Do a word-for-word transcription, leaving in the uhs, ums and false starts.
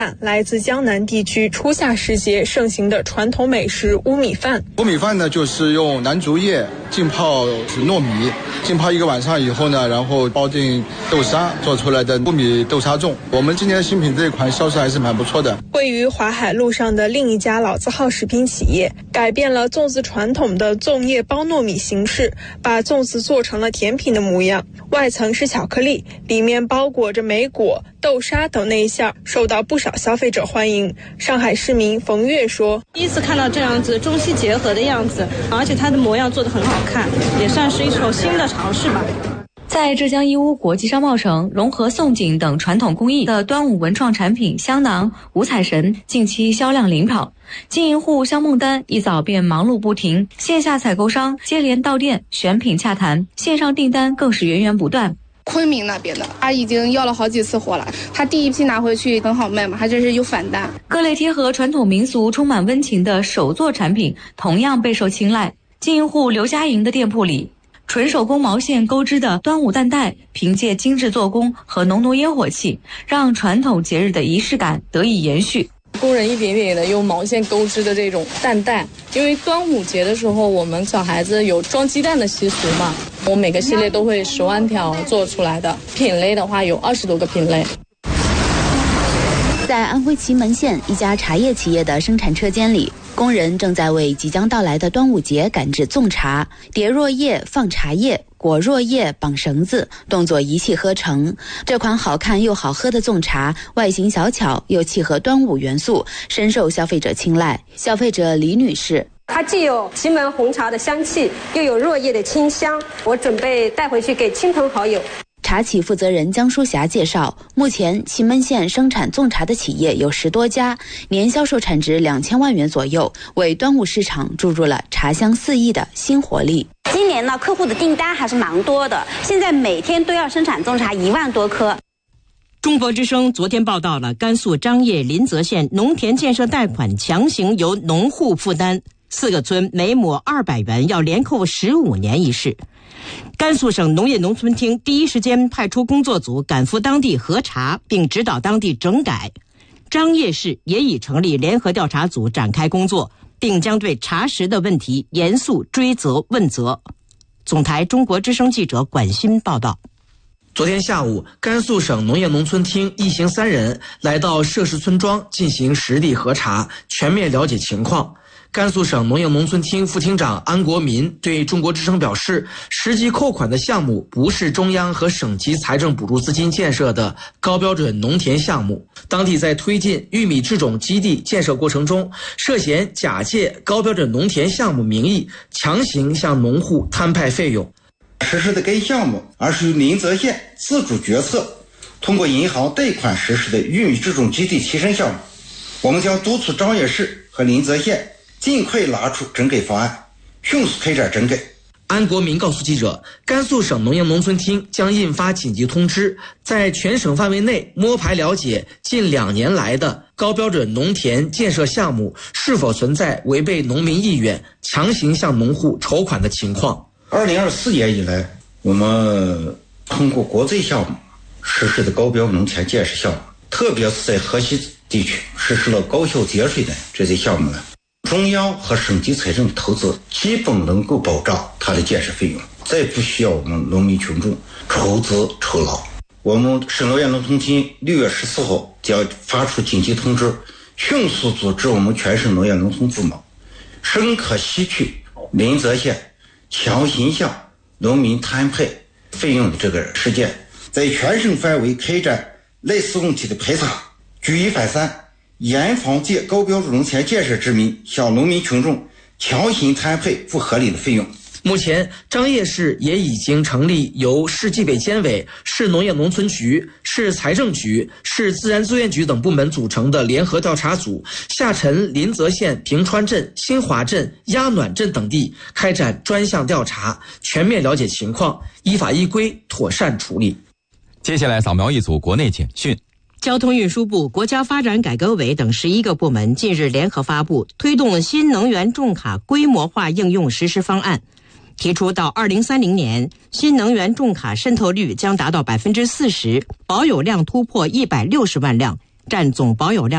来自江南地区初夏时节盛行的传统美食乌米饭。 乌米饭呢，就是用南竹叶浸泡糯米，浸泡一个晚上以后呢，然后包进豆沙做出来的乌米豆沙粽。我们今年新品这一款销售还是蛮不错的。 位于淮海路上的另一家老字号食品企业，改变了粽子传统的粽叶包糯米形式，把粽子做成了甜品的模样。外层是巧克力，里面包裹着莓果、豆沙等内馅，受到不少消费者欢迎。上海市民冯月说：“ 第一次看到这样子中西结合的样子，而且它的模样做得很好看，也算是一种新的尝试吧。” 在浙江义乌国际商贸城融合宋锦等传统工艺的端午文创产品香囊、五彩神近期销量领跑，经营户香梦丹一早便忙碌不停，线下采购商接连到店选品洽谈，线上订单更是源源不断。 昆明那边的他已经要了好几次货了，他第一批拿回去很好卖嘛，他这是有返单。 各类贴合传统民俗、充满温情的手作产品同样备受青睐。经营户刘佳莹的店铺里，纯手工毛线钩织的端午担带，凭借精致做工和浓浓烟火气，让传统节日的仪式感得以延续。 工人一点点的用毛线钩织的这种担带，因为端午节的时候我们小孩子有装鸡蛋的习俗嘛，我每个系列都会十万条做出来的，品类的话有二十多个品类。 在安徽祁门县一家茶叶企业的生产车间里，工人正在为即将到来的端午节赶制粽茶，叠箬叶放茶叶，裹箬叶绑绳子，动作一气呵成。这款好看又好喝的粽茶，外形小巧又契合端午元素，深受消费者青睐。消费者李女士： 它既有祁门红茶的香气，又有箬叶的清香，我准备带回去给亲朋好友。 茶企负责人江淑霞介绍，目前祁门县生产粽茶的企业有十多家，年销售产值两千万元左右，为端午市场注入了茶香四溢的新活力。 今年呢，客户的订单还是蛮多的，现在每天都要生产粽茶一万多颗。 中国之声昨天报道了甘肃张掖临泽县农田建设贷款强行由农户负担，四个村每亩二百元要连扣十五年一事。甘肃省农业农村厅第一时间派出工作组赶赴当地核查，并指导当地整改。张掖市也已成立联合调查组展开工作，并将对查实的问题严肃追责问责。总台中国之声记者管欣报道。 昨天下午，甘肃省农业农村厅一行三人来到涉事村庄进行实地核查，全面了解情况。甘肃省农业农村厅副厅长安国民对中国之声表示，实际扣款的项目不是中央和省级财政补助资金建设的高标准农田项目，当地在推进玉米制种基地建设过程中，涉嫌假借高标准农田项目名义，强行向农户摊派费用。 实施的该项目，而是由临泽县自主决策，通过银行贷款实施的玉米制种基地提升项目。我们将督促张掖市和临泽县尽快拿出整改方案，迅速开展整改。 安国民告诉记者，甘肃省农业农村厅将印发紧急通知，在全省范围内摸排了解近两年来的高标准农田建设项目是否存在违背农民意愿、强行向农户筹款的情况。 二零二四年以来，我们通过国债项目实施的高标农田建设项目，特别是在河西地区实施了高效节水的这些项目呢，中央和省级财政投资基本能够保障它的建设费用，再不需要我们农民群众筹资筹劳。我们省农业农村厅六月十四号将发出紧急通知，迅速组织我们全省农业农村部门深刻吸取临泽县强行向农民摊派费用的这个事件，在全省范围开展类似问题的排查，举一反三，严防借高标准农田建设之名向农民群众强行摊派不合理的费用。 目前，张掖市也已经成立由市纪委监委、市农业农村局、市财政局、市自然资源局等部门组成的联合调查组，下沉临泽县平川镇、新华镇、鸭暖镇等地，开展专项调查，全面了解情况，依法依规妥善处理。 接下来扫描一组国内简讯。 交通运输部、国家发展改革委等十一个部门近日联合发布推动新能源重卡规模化应用实施方案，提出到二零三零年，新能源重卡渗透率将达到百分之四十，保有量突破一百六十万辆，占总保有量